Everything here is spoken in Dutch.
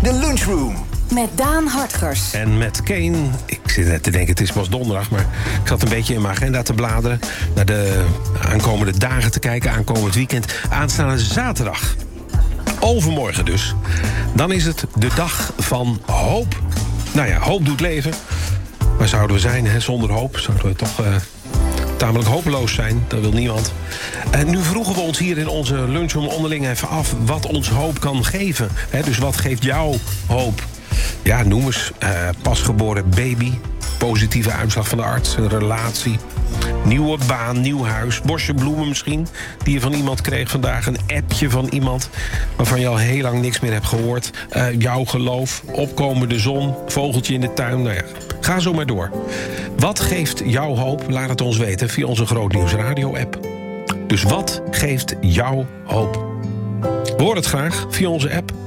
De Lunchroom. Met Daan Hartgers. En met Kane, ik zit net te denken, het is pas donderdag, maar ik zat een beetje in mijn agenda te bladeren, naar de aankomende dagen te kijken, aankomend weekend. Aanstaande zaterdag, overmorgen dus, dan is het de dag van hoop. Nou ja, hoop doet leven. Waar zouden we zijn, hè? Zonder hoop? Zouden we toch tamelijk hopeloos zijn? Dat wil niemand. En nu vroegen we ons hier in onze lunchroom onderling even af wat ons hoop kan geven. Dus wat geeft jou hoop? Ja, noem eens. Pasgeboren baby. Positieve uitslag van de arts. Een relatie. Nieuwe baan, nieuw huis. Bosje bloemen misschien. Die je van iemand kreeg vandaag. Een appje van iemand waarvan je al heel lang niks meer hebt gehoord. Jouw geloof. Opkomende zon. Vogeltje in de tuin. Nou ja, ga zo maar door. Wat geeft jou hoop? Laat het ons weten via onze Groot Nieuws Radio app. Dus wat geeft jou hoop? We horen het graag via onze app.